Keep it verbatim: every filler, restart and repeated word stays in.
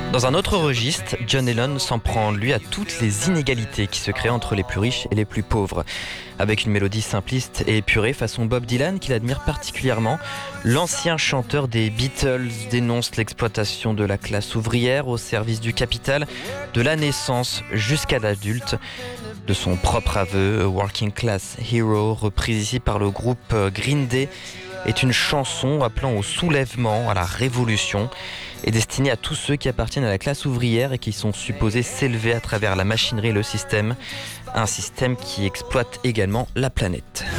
Dans un autre registre, John Lennon s'en prend lui à toutes les inégalités qui se créent entre les plus riches et les plus pauvres. Avec une mélodie simpliste et épurée façon Bob Dylan qu'il admire particulièrement, l'ancien chanteur des Beatles dénonce l'exploitation de la classe ouvrière au service du capital, de la naissance jusqu'à l'adulte. De son propre aveu, Working Class Hero, reprise ici par le groupe Green Day, est une chanson appelant au soulèvement, à la révolution, et destinée à tous ceux qui appartiennent à la classe ouvrière et qui sont supposés s'élever à travers la machinerie et le système, un système qui exploite également la planète.